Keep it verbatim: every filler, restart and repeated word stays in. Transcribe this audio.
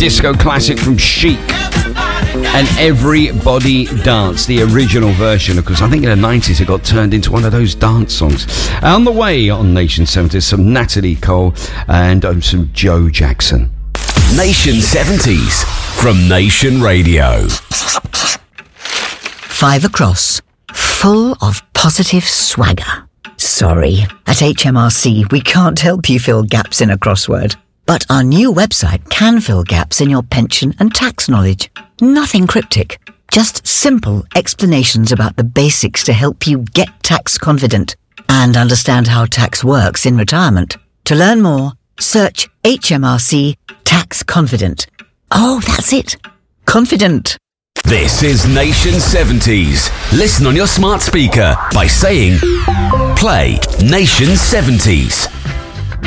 disco classic from Chic. And Everybody Dance, the original version, because I think in the nineties it got turned into one of those dance songs. On the way on Nation seventies, some Natalie Cole and um, some Joe Jackson. Nation seventies from Nation Radio. Five across, full of positive swagger. Sorry, at H M R C we can't help you fill gaps in a crossword. But our new website can fill gaps in your pension and tax knowledge. Nothing cryptic, just simple explanations about the basics to help you get tax confident and understand how tax works in retirement. To learn more, search H M R C Tax Confident. Oh, that's it. Confident. This is Nation seventies. Listen on your smart speaker by saying, play Nation seventies.